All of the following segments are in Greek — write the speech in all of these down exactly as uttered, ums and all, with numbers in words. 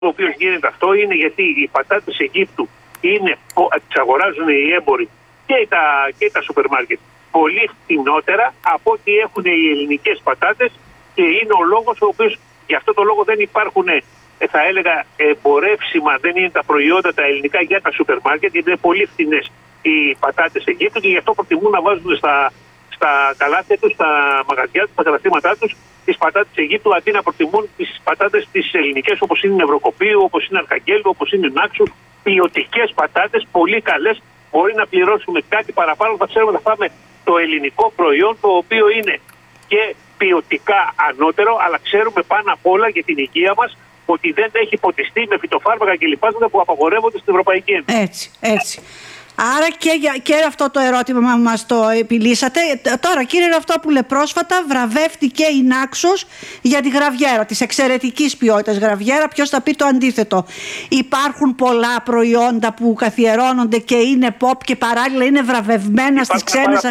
ο οποίος γίνεται αυτό είναι γιατί οι πατάτες Αιγύπτου είναι, τις αγοράζουν οι έμποροι και τα, και τα σούπερ μάρκετ πολύ φτηνότερα από ό,τι έχουν οι ελληνικές πατάτες, και είναι ο λόγος ο οποίος, γι' αυτό το λόγο δεν υπάρχουν, θα έλεγα, εμπορεύσιμα, δεν είναι τα προϊόντα τα ελληνικά για τα σούπερ μάρκετ, γιατί είναι πολύ φθηνές οι πατάτες Αιγύπτου και γι' αυτό προτιμούν να βάζουν στα, στα καλάθια τους, στα μαγαζιά τους, στα καταστήματά τους τις πατάτες Αιγύπτου αντί να προτιμούν τις πατάτες τις ελληνικές, όπως είναι Νευροκοπίου, όπως είναι Αρχαγγέλου, όπως είναι Νάξου. Ποιοτικές πατάτες, πολύ καλές. Μπορεί να πληρώσουμε κάτι παραπάνω, θα ξέρουμε να φάμε το ελληνικό προϊόν, το οποίο είναι και ποιοτικά ανώτερο, αλλά ξέρουμε πάνω απ' όλα για την υγεία μας ότι δεν έχει ποτιστεί με φυτοφάρμακα και λοιπάσματα που απαγορεύονται στην Ευρωπαϊκή Ένωση. Έτσι, έτσι. Άρα και, και αυτό το ερώτημα μας το επιλύσατε. Τώρα, κύριε Ραφτόπουλε, πρόσφατα βραβεύτηκε η Νάξος για τη γραβιέρα, της εξαιρετικής ποιότητας γραβιέρα. Ποιος θα πει το αντίθετο? Υπάρχουν πολλά προϊόντα που καθιερώνονται και είναι pop και παράλληλα είναι βραβευμένα στις ξένες,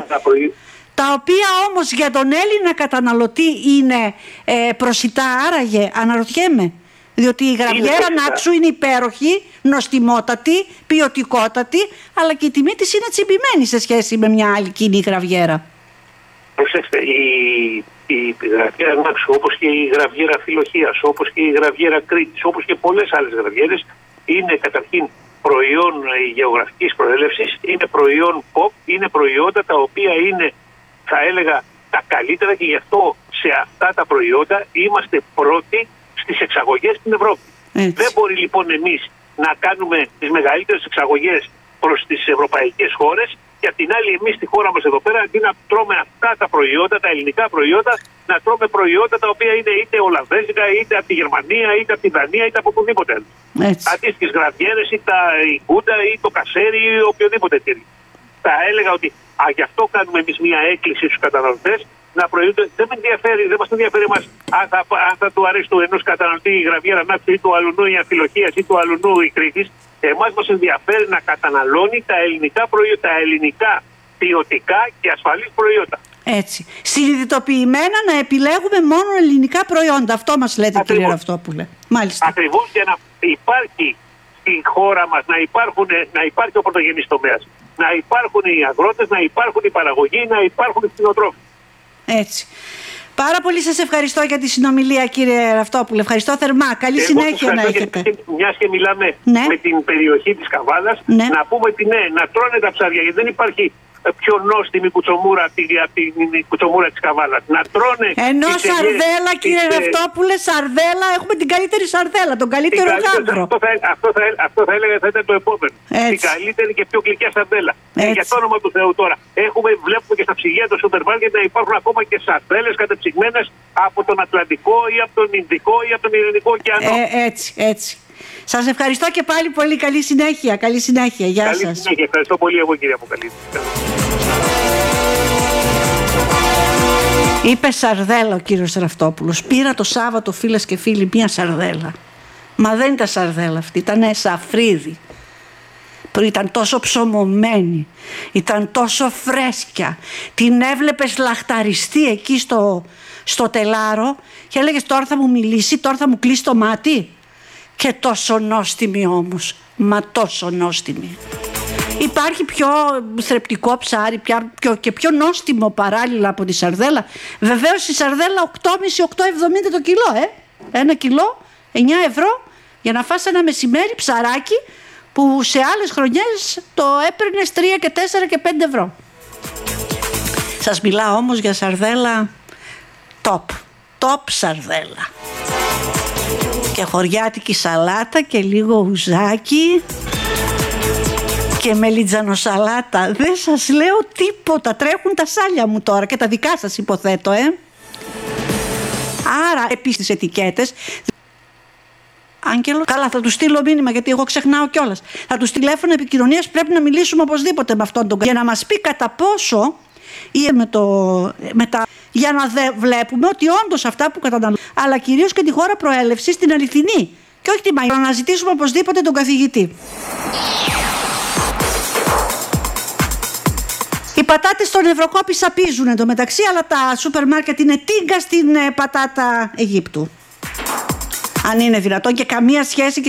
τα οποία όμως για τον Έλληνα καταναλωτή είναι ε, προσιτά, άραγε, αναρωτιέμαι. Διότι η γραβιέρα Νάξου είναι υπέροχη, νοστιμότατη, ποιοτικότατη, αλλά και η τιμή της είναι τσιμπημένη σε σχέση με μια άλλη κοινή γραβιέρα. Προσέξτε, η, η γραβιέρα Νάξου, όπως και η γραβιέρα Φιλοχίας, όπως και η γραβιέρα Κρήτης, όπως και πολλές άλλες γραβιέρες, είναι καταρχήν προϊόν γεωγραφικής προέλευσης, είναι προϊόν pop, είναι προϊόντα τα οποία είναι, θα έλεγα, τα καλύτερα, και γι' αυτό σε αυτά τα προϊόντα είμαστε πρώτοι στις εξαγωγές στην Ευρώπη. Έτσι. Δεν μπορεί λοιπόν εμείς να κάνουμε τις μεγαλύτερες εξαγωγές προς τις ευρωπαϊκές χώρες και απ' την άλλη εμείς στη χώρα μας εδώ πέρα, αντί να τρώμε αυτά τα προϊόντα, τα ελληνικά προϊόντα, να τρώμε προϊόντα τα οποία είναι είτε Ολλανδέζικα, είτε από τη Γερμανία, είτε από τη Δανία, είτε από οπουδήποτε άλλο. Αντίστοιχες γραβιέρες ή τα η κούντα ή το κασέρι ή οποιοδήποτε τέτοιο. Θα έλεγα ότι α, γι' αυτό κάνουμε εμείς μια έκκληση στους καταναλωτές να προϊόντα. Δεν με ενδιαφέρει, δεν μας ενδιαφέρει μας αν θα, αν θα του αρέσει του ενός καταναλωτή η γραβιέρα Νάξου ή του αλουνού η Αφιλοχίας ή του αλουνού η Κρήτης. Εμάς μας ενδιαφέρει να καταναλώνει τα ελληνικά προϊόντα, τα ελληνικά ποιοτικά και ασφαλής προϊόντα. Έτσι. Συνειδητοποιημένα να επιλέγουμε μόνο ελληνικά προϊόντα. Αυτό μας λέτε. Ακριβώς, κύριε Ραφτόπουλε. Μάλιστα. Ακριβώς, για να υπάρχει στη χώρα μας, να, υπάρχουν, να υπάρχει ο πρωτογενής τομέας, να υπάρχουν οι αγρότες, να υπάρχουν οι παραγωγοί, να υπάρχουν οι κτηνοτρόφοι. Έτσι. Πάρα πολύ σας ευχαριστώ για τη συνομιλία, κύριε Ραφτόπουλε. Ευχαριστώ θερμά. Καλή εγώ συνέχεια να έχετε. Μιας και μιλάμε, ναι, με την περιοχή της Καβάλας, ναι, να πούμε ότι ναι, να τρώνε τα ψάρια, γιατί δεν υπάρχει πιο νόστιμη κουτσομούρα από την κουτσομούρα της Καβάλας. Να τρώνε. Ενώ σαρδέλα, κύριε τις... Ραφτόπουλε, σαρδέλα, έχουμε την καλύτερη σαρδέλα, τον καλύτερο γάβρο. Αυτό, αυτό, θα, αυτό θα έλεγα θα ήταν το επόμενο. Έτσι. Την καλύτερη και πιο γλυκιά σαρδέλα. Ε, για το όνομα του Θεού τώρα. Έχουμε, βλέπουμε και στα ψυγεία του σούπερ μάρκετ να υπάρχουν ακόμα και σαρδέλες κατεψυγμένες από τον Ατλαντικό ή από τον Ινδικό ή από τον Ειρηνικό ωκεανό. Ε, έτσι, έτσι. Σας ευχαριστώ και πάλι πολύ. Καλή συνέχεια. Καλή συνέχεια. Γεια καλή σας. Συνέχεια. Ευχαριστώ πολύ εγώ, κυρία Αποκαλή. Είπε σαρδέλα ο κύριος Ραφτόπουλος. Πήρα το Σάββατο, φίλες και φίλοι, μία σαρδέλα. Μα δεν ήταν σαρδέλα αυτή, ήταν σαφρίδι. Που ήταν τόσο ψωμωμένη, ήταν τόσο φρέσκια. Την έβλεπες λαχταριστεί εκεί στο, στο τελάρο και έλεγες τώρα θα μου μιλήσει, τώρα θα μου κλείσει το μάτι. Και τόσο νόστιμη όμως, μα τόσο νόστιμη. Υπάρχει πιο θρεπτικό ψάρι πια, πιο, και πιο νόστιμο παράλληλα από τη σαρδέλα. Βεβαίως η σαρδέλα οκτώ κόμμα πέντε οκτώ εβδομήντα το κιλό, ε. Ένα κιλό, εννιά ευρώ για να φας ένα μεσημέρι ψαράκι που σε άλλες χρονιές το έπαιρνες τρία και τέσσερα και πέντε ευρώ. Σας μιλάω όμως για σαρδέλα top, top σαρδέλα. Και χωριάτικη σαλάτα και λίγο ουζάκι και μελιτζανοσαλάτα. Δεν σας λέω τίποτα, τρέχουν τα σάλια μου τώρα και τα δικά σας υποθέτω, ε. Άρα επίσης τις ετικέτες. Άγγελο, καλά, θα του στείλω μήνυμα γιατί εγώ ξεχνάω κιόλας. Θα του τηλέφωνο επικοινωνίας, πρέπει να μιλήσουμε οπωσδήποτε με αυτόν τον για να μας πει κατά πόσο ή με, το, με τα, για να δε, βλέπουμε ότι όντως αυτά που καταναλώνουν, αλλά κυρίως και τη χώρα προέλευσης, την αληθινή και όχι τη μαγεία. Να αναζητήσουμε οπωσδήποτε τον καθηγητή. Οι πατάτες στον Ευρωκόπη σαπίζουν εντωμεταξύ, αλλά τα σούπερ μάρκετ είναι τίγκα στην ε, πατάτα Αιγύπτου. Αν είναι δυνατόν, και καμία σχέση